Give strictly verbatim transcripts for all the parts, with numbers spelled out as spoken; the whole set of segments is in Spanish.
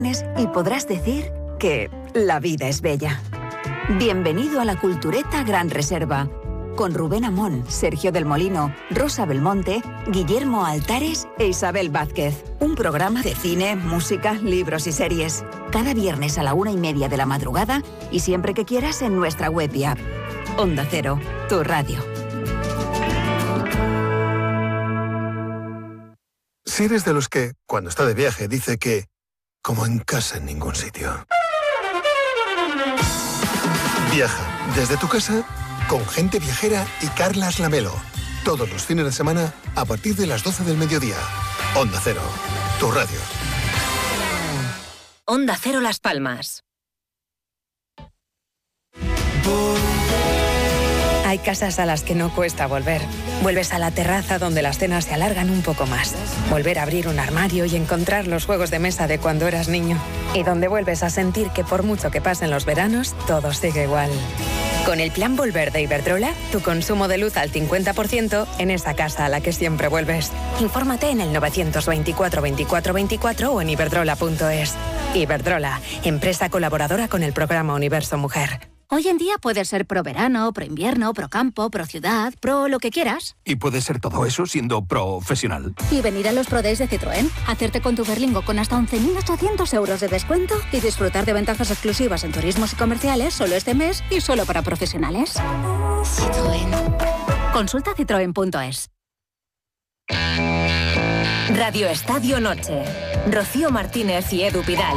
y podrás decir que la vida es bella. Bienvenido a la Cultureta Gran Reserva, con Rubén Amón, Sergio del Molino, Rosa Belmonte, Guillermo Altares e Isabel Vázquez. Un programa de cine, música, libros y series. Cada viernes a la una y media de la madrugada y siempre que quieras en nuestra web y app. Onda Cero, tu radio. Si eres de los que, cuando está de viaje, dice que como en casa en ningún sitio. Viaja desde tu casa con Gente Viajera y Carlas Lamelo. Todos los fines de semana a partir de las doce del mediodía. Onda Cero, tu radio. Onda Cero Las Palmas. Hay casas a las que no cuesta volver. Vuelves a la terraza donde las cenas se alargan un poco más. Volver a abrir un armario y encontrar los juegos de mesa de cuando eras niño. Y donde vuelves a sentir que por mucho que pasen los veranos, todo sigue igual. Con el plan Volver de Iberdrola, tu consumo de luz al cincuenta por ciento en esa casa a la que siempre vuelves. Infórmate en el novecientos veinticuatro veinticuatro veinticuatro o en iberdrola punto es. Iberdrola, empresa colaboradora con el programa Universo Mujer. Hoy en día puedes ser pro verano, pro invierno, pro campo, pro ciudad, pro lo que quieras. Y puedes ser todo eso siendo profesional. Y venir a los Pro Days de Citroën, hacerte con tu Berlingo con hasta once mil ochocientos euros de descuento y disfrutar de ventajas exclusivas en turismos y comerciales solo este mes y solo para profesionales. Citroën. Consulta citroen punto es. Radio Estadio Noche. Rocío Martínez y Edu Pidal.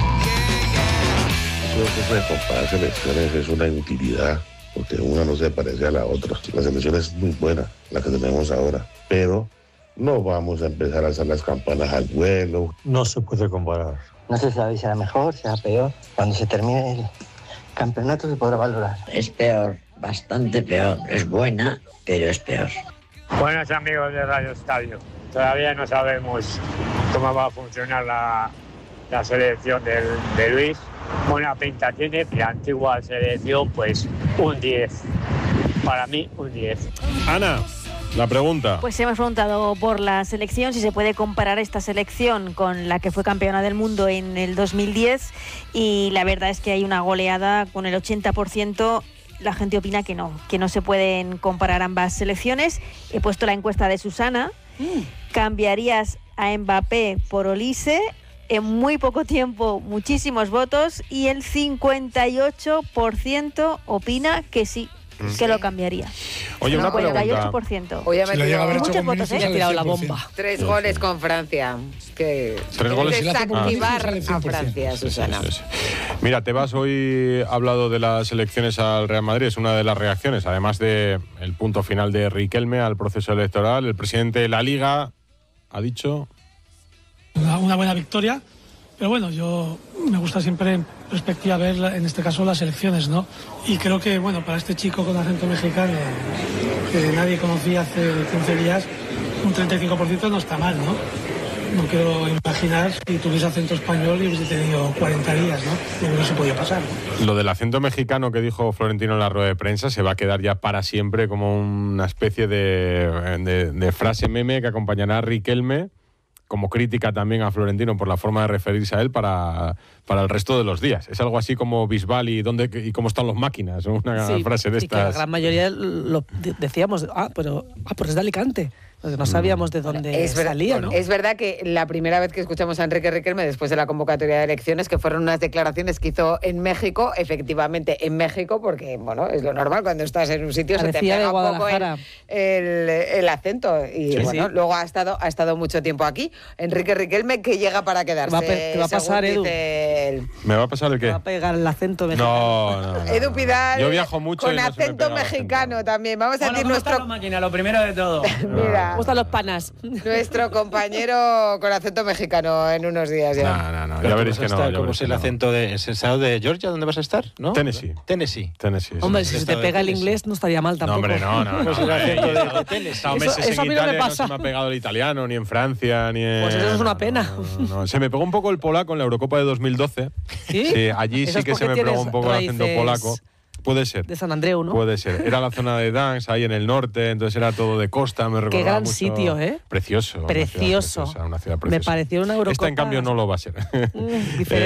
Creo que eso de comparar selecciones es una inutilidad, porque una no se parece a la otra. La selección es muy buena, la que tenemos ahora, pero no vamos a empezar a hacer las campanas al vuelo. No se puede comparar. No se sabe si será mejor, será peor. Cuando se termine el campeonato se podrá valorar. Es peor, bastante peor. Es buena, pero es peor. Buenos amigos de Radio Estadio. Todavía no sabemos cómo va a funcionar la, la selección del, de Luis. Buena pinta tiene, la antigua selección, pues un diez. Para mí, un diez. Ana, la pregunta. Pues hemos preguntado por la selección, si se puede comparar esta selección con la que fue campeona del mundo en el dos mil diez, y la verdad es que hay una goleada con el ochenta por ciento. La gente opina que no, que no se pueden comparar ambas selecciones. He puesto la encuesta de Susana. Mm. ¿Cambiarías a Mbappé por Olise? En muy poco tiempo, muchísimos votos, y el cincuenta y ocho por ciento opina que sí, mm. que lo cambiaría. Oye, una pregunta. cincuenta y ocho por ciento. Hoy ha metido muchos votos, ¿eh? Ha tirado la bomba. Tres sí, goles sí. con Francia. Que Tres goles. Desactivar ah. a Francia, Susana. Sí, sí, sí. Mira, Tebas hoy ha hablado de las elecciones al Real Madrid. Es una de las reacciones, además de el punto final de Riquelme al proceso electoral. El presidente de la Liga ha dicho... Una, una buena victoria, pero bueno, yo me gusta siempre en perspectiva ver, en este caso, las elecciones, ¿no? Y creo que, bueno, para este chico con acento mexicano, que nadie conocía hace quince días, un treinta y cinco por ciento no está mal, ¿no? No quiero imaginar si tuviese acento español y hubiese tenido cuarenta días, ¿no? Y no se podía pasar, ¿no? Lo del acento mexicano que dijo Florentino en la rueda de prensa se va a quedar ya para siempre como una especie de, de, de frase meme que acompañará a Riquelme, como crítica también a Florentino por la forma de referirse a él para, para el resto de los días. Es algo así como Bisbal y dónde y cómo están los máquinas, una sí, frase de sí, estas. Que la gran mayoría lo decíamos, ah, pero ah, porque es de Alicante. No sabíamos de dónde es ver, salía, ¿no? Es verdad que la primera vez que escuchamos a Enrique Riquelme después de la convocatoria de elecciones, que fueron unas declaraciones que hizo en México, efectivamente en México, porque bueno, es lo normal, cuando estás en un sitio se te pega un poco el, el, el acento. Y sí, bueno, sí. luego ha estado, ha estado mucho tiempo aquí. Enrique Riquelme, que llega para quedarse. ¿Qué va a pasar, Edu? El... ¿Me va a pasar el qué? Me va a pegar el acento mexicano. No, no, no. Edu Pidal. Yo viajo mucho con y no acento mexicano también. Vamos a bueno, decir nuestro. La máquina, lo primero de todo. Mira. Me gustan los panas. Nuestro compañero con acento mexicano en unos días ya. No, no, no. Ya veréis que no. ¿Cómo es el no. acento de ¿es el estado de Georgia? ¿Dónde vas a estar? ¿No? Tennessee. Tennessee. Tennessee. Hombre, si se te pega el inglés no estaría mal tampoco. No, hombre, no, no. Pues el acento de Tennessee. Eso, eso a mí no me pasa. No se me ha pegado el italiano, ni en Francia, ni en... Pues eso es una pena. No, no, no. Se me pegó un poco el polaco en la Eurocopa de dos mil doce. ¿Sí? Sí, allí sí que se me pegó un poco el acento polaco. Puede ser. De San Andreu, ¿no? Puede ser. Era la zona de Danks, ahí en el norte, entonces era todo de costa, me recordaba Qué gran mucho. sitio, ¿eh? Precioso. Precioso. Una ciudad preciosa, una ciudad preciosa. Me pareció una Eurocopa. Esta, en cambio, no lo va a ser. Mm,